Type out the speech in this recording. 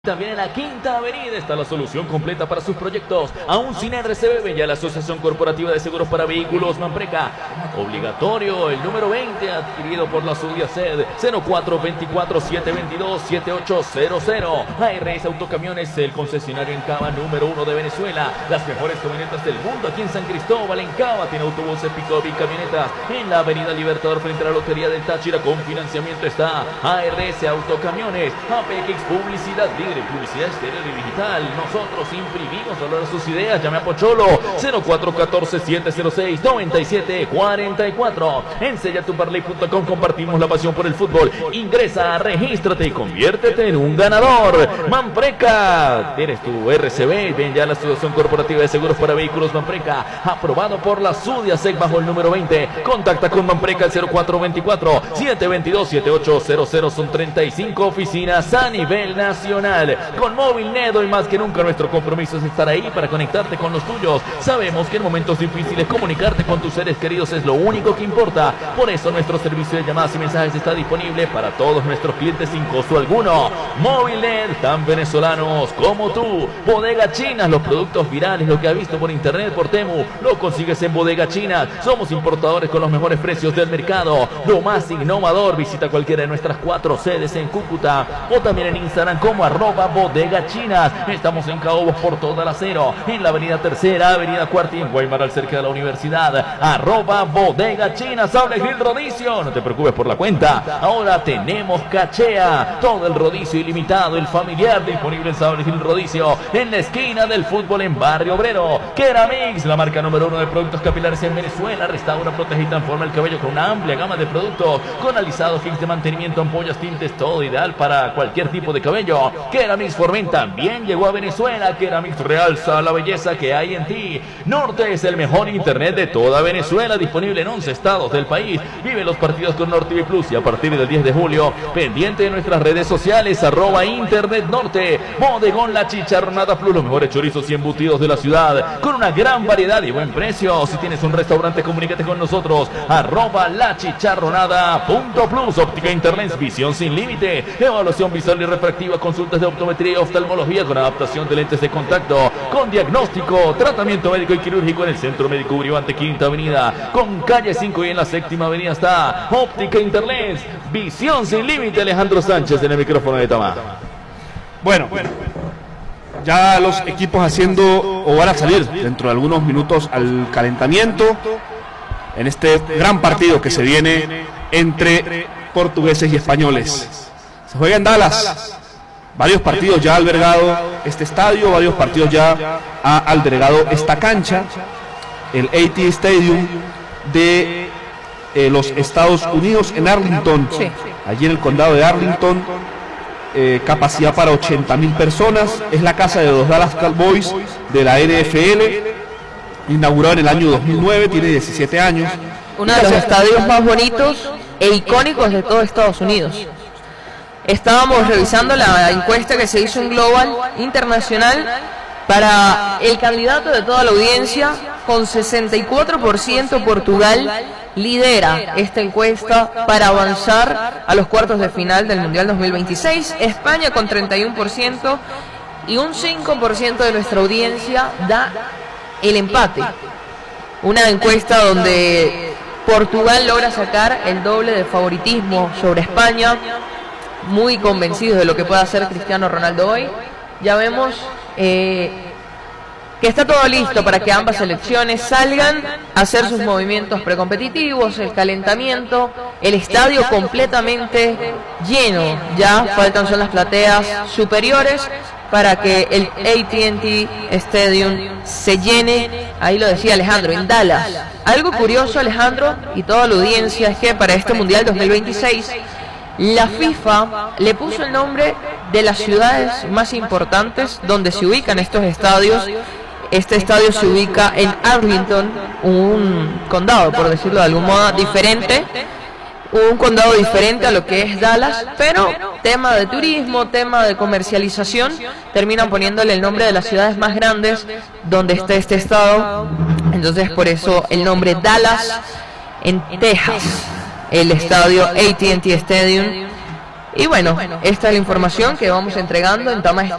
También en la Quinta Avenida está la solución completa para sus proyectos. Aún sin RCB, ya la Asociación Corporativa de Seguros para Vehículos Manpreca. Obligatorio, el número 20, adquirido por la SUDIACED, 0424-722-7800. ARS Autocamiones, el concesionario en Cava número 1 de Venezuela. Las mejores camionetas del mundo aquí en San Cristóbal, en Cava. Tiene autobuses, pick-up y camionetas. En la Avenida Libertador, frente a la Lotería del Táchira, con financiamiento está ARS Autocamiones. APX Publicidad Libre, publicidad exterior y digital. Nosotros imprimimos valor a sus ideas. Llame a Pocholo 0414-706-9744. En sellatuparley.com compartimos la pasión por el fútbol. Ingresa, regístrate y conviértete en un ganador. Manpreca, tienes tu RCB. Ven ya a la Asociación Corporativa de Seguros para Vehículos Manpreca, aprobado por la SUDIACED bajo el número 20. Contacta con Manpreca al 0424-722-7800. Son 35 oficinas a nivel nacional. Con Móvil Ned, hoy más que nunca nuestro compromiso es estar ahí para conectarte con los tuyos. Sabemos que en momentos difíciles comunicarte con tus seres queridos es lo único que importa. Por eso nuestro servicio de llamadas y mensajes está disponible para todos nuestros clientes sin costo alguno. Móvil Ned, tan venezolanos como tú. Bodega Chinas, los productos virales, lo que has visto por internet, por Temu, lo consigues en Bodega Chinas. Somos importadores con los mejores precios del mercado. Lo más innovador, visita cualquiera de nuestras 4 sedes en Cúcuta o también en Instagram como @Bodega Chinas. Estamos en Caobos por toda la Acero, en la avenida Tercera, avenida Cuarta y en Guaymaral cerca de la universidad. @Bodega Chinas. Habla Gil Rodicio, no te preocupes por la cuenta. Ahora tenemos cachea, todo el rodicio ilimitado, el familiar disponible en Sable Gil Rodicio, en la esquina del fútbol en Barrio Obrero. Keramix, la marca número 1 de productos capilares en Venezuela. Restaura, protege y transforma el cabello con una amplia gama de productos, con alisados, kits de mantenimiento, ampollas, tintes, todo ideal para cualquier tipo de cabello. Keramix Formen también llegó a Venezuela. Keramix realza la belleza que hay en ti. Norte es el mejor internet de toda Venezuela, disponible en 11 estados del país. Vive los partidos con Norte TV Plus y a partir del 10 de julio, pendiente de nuestras redes sociales, @Internet Norte. Bodegón La Chicharronada Plus, los mejores chorizos y embutidos de la ciudad, con una gran variedad y buen precio. Si tienes un restaurante, comunícate con nosotros, @lachicharronada.plus. Óptica Interlens, visión sin límite, evaluación visual y refractiva, consultas de optometría y oftalmología con adaptación de lentes de contacto, con diagnóstico, tratamiento médico y quirúrgico en el Centro Médico Uribante, Quinta Avenida, con calle 5 y en la Séptima Avenida está Óptica Interlens, visión sin límite. Alejandro Sánchez en el micrófono de Tamá. Bueno, ya los equipos haciendo o van a salir dentro de algunos minutos al calentamiento en este gran partido que se viene entre portugueses y españoles. Se juega en Dallas. Varios partidos ya ha albergado este estadio, varios partidos ya ha albergado esta cancha, el AT&T Stadium de los Estados Unidos en Arlington, sí. Allí en el condado de Arlington, capacidad para 80,000 personas. Es la casa de los Dallas Cowboys de la NFL, inaugurado en el año 2009, tiene 17 años. Uno de los estadios más bonitos e icónicos de todo Estados Unidos. Estábamos revisando la encuesta que se hizo en Global Internacional para el candidato de toda la audiencia. Con 64%, Portugal lidera esta encuesta para avanzar a los cuartos de final del Mundial 2026. España con 31% y un 5% de nuestra audiencia da el empate. Una encuesta donde Portugal logra sacar el doble de favoritismo sobre España. Muy convencidos de lo que puede hacer Cristiano Ronaldo hoy. Ya vemos que está todo listo para que ambas selecciones salgan a hacer sus movimientos precompetitivos, el calentamiento, el estadio completamente lleno. Ya faltan son las plateas superiores para que el AT&T Stadium se llene. Ahí lo decía Alejandro, en Dallas. Algo curioso, Alejandro, y toda la audiencia, es que para este Mundial 2026 la FIFA le puso el nombre de las ciudades más importantes donde se ubican estos estadios. Este estadio se ubica en Arlington, un condado, por decirlo de algún modo, diferente. Un condado diferente a lo que es Dallas, pero tema de turismo, tema de comercialización, terminan poniéndole el nombre de las ciudades más grandes donde está este estado. Entonces por eso el nombre Dallas en Texas. El estadio AT&T Stadium Y bueno, esta es la información que vamos entregando en Tama